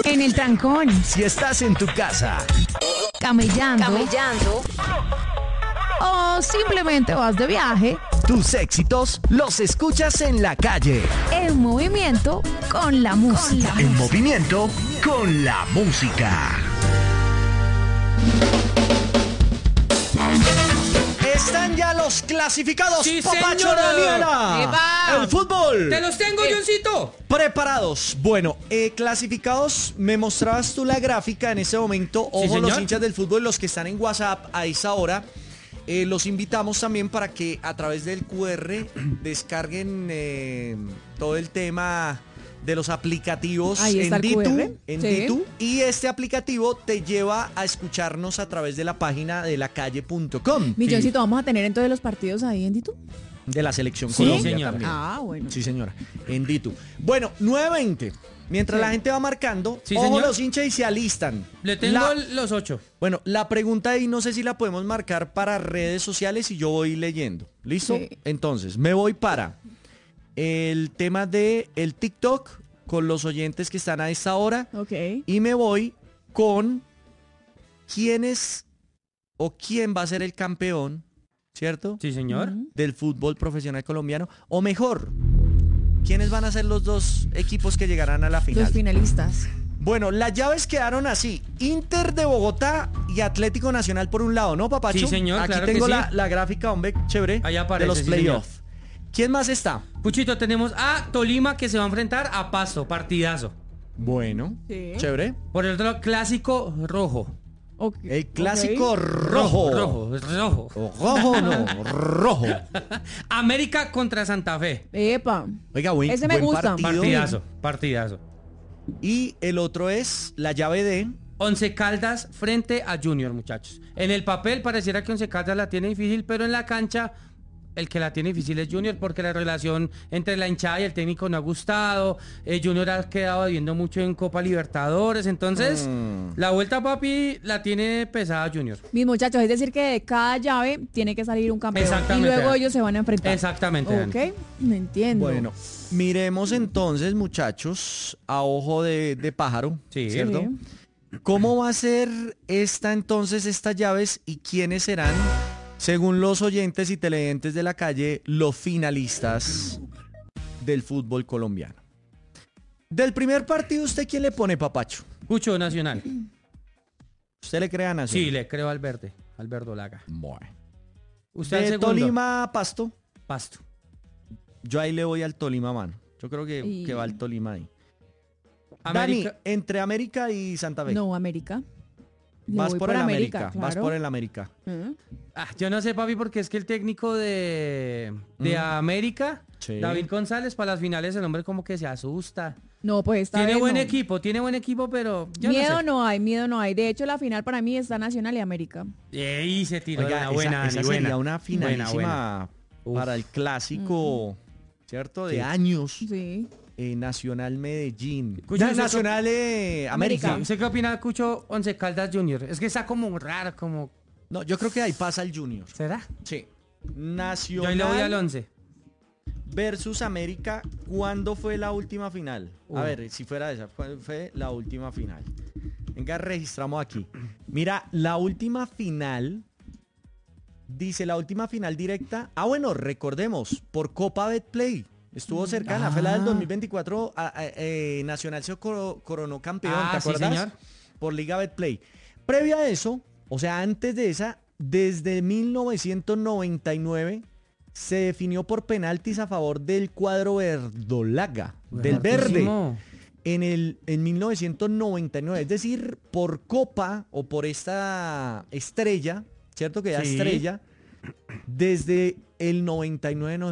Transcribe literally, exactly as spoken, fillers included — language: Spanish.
En el trancón. Si estás en tu casa. Camellando. Camellando. O simplemente vas de viaje. Tus éxitos los escuchas en la calle. En movimiento con la música. En movimiento con la música. Están ya los clasificados. Sí, Papacho, señor. Daniela. ¡Epa! El fútbol. ¡Te los tengo, Johncito! Preparados. Bueno, eh, clasificados. Me mostrabas tú la gráfica en ese momento. Ojo, señor. los hinchas del fútbol, los que están en WhatsApp a esa hora. Eh, los invitamos también para que a través del Q R descarguen eh, todo el tema de los aplicativos Ahí está en el Q R. Ditu, en Sí. Ditu, y este aplicativo te lleva a escucharnos a través de la página de lacalle punto com Milloncito, ¿vamos a tener entonces los partidos ahí en Ditu? de la selección Sí, Colombia señora. también. Ah, bueno. Sí, señora, en Ditu. Bueno, nueve veinte. Mientras Sí. la gente va marcando, Sí, ojo, señor. los hinchas y se alistan. Le tengo La- los ocho. Bueno, la pregunta ahí no sé si la podemos marcar para redes sociales y yo voy leyendo. ¿Listo? Sí. Entonces, me voy para el tema de el TikTok con los oyentes que están a esta hora Ok. y me voy con quién es o quién va a ser el campeón, ¿cierto? Sí, señor. Ujú. Del fútbol profesional colombiano. O mejor, ¿quiénes van a ser los dos equipos que llegarán a la final? Los finalistas. Bueno, las llaves quedaron así. Inter de Bogotá y Atlético Nacional por un lado, ¿no, Papacho? Sí, señor, Aquí claro que tengo sí. la, la gráfica, hombre, chévere, Ahí aparece, de los sí, playoffs. ¿Quién más está? Puchito, tenemos a Tolima que se va a enfrentar a Pasto, partidazo. Bueno, Sí. chévere. Por el otro, clásico rojo. Ok. El clásico Ok. rojo. Rojo, rojo. O rojo no, rojo. América contra Santa Fe. Epa. Oiga, buen, Ese me buen gusta. partido. Partidazo, partidazo. Y el otro es la llave de... Once Caldas frente a Junior, muchachos. En el papel pareciera que Once Caldas la tiene difícil, pero en la cancha el que la tiene difícil es Junior porque la relación entre la hinchada y el técnico no ha gustado. Eh, Junior ha quedado viendo mucho en Copa Libertadores, entonces Mm. la vuelta, papi, la tiene pesada Junior. Mis muchachos, es decir que de cada llave tiene que salir un campeón. Exactamente. Y luego ellos se van a enfrentar. Exactamente, Dani. Ok, me entiendo. Bueno, miremos entonces, muchachos, a ojo de, de pájaro, Sí. ¿cierto? Sí. ¿Cómo va a ser esta entonces, estas llaves y quiénes serán, según los oyentes y televidentes de la calle, los finalistas del fútbol colombiano? Del primer partido, ¿usted quién le pone, Papacho? Cucho Nacional. ¿Usted le cree a Nacional? Sí, le creo al verde, al verdolaga. Bueno. Usted al De segundo. Tolima, Pasto, Pasto. yo ahí le voy al Tolima, mano. Yo creo que, Y- que va el Tolima ahí. América. Dani, entre América y Santa Fe. No, América. Le Vas voy por, el América, vas claro. por el América. ¿Eh? Ah, yo no sé, papi, porque es que el técnico de, de Mm. América, Sí. David González, para las finales el hombre como que se asusta. No, pues esta Tiene vez buen no. equipo, tiene buen equipo, pero yo Miedo no sé. no hay, miedo no hay. De hecho, la final para mí está Nacional y América. Ey, se tiró Oiga, una buena, esa, Dani, esa buena. sería una finalísima Buena, buena. para el clásico, ¿cierto? De Sí. años. Sí. eh, Nacional Medellín. Cuyo, Na- ¿usted Nacional eh, América. América. ¿Usted qué opina, Cucho, Once Caldas Junior? Es que está como raro, como... No, yo creo que ahí pasa el Junior. ¿Será? Sí. Yo ahí Nacional le voy al once. versus América. ¿Cuándo fue la última final? A Uh. ver, si fuera esa, ¿cuál fue la última final? Venga, registramos aquí. Mira, la última final, dice la última final directa. Ah, bueno, recordemos, por Copa Betplay. Estuvo cercana, fue la del Ah. dos mil veinticuatro. a- a- eh, Nacional se coro- coronó campeón, Ah, ¿te sí, acuerdas? señor. Por Liga Betplay. Previo a eso, o sea, antes de esa, desde mil novecientos noventa y nueve se definió por penaltis a favor del cuadro verdolaga, del verde, Buenísimo. en, el, en mil novecientos noventa y nueve. Es decir, por Copa o por esta estrella, ¿cierto? Que ya Sí. estrella, desde el noventa y nueve no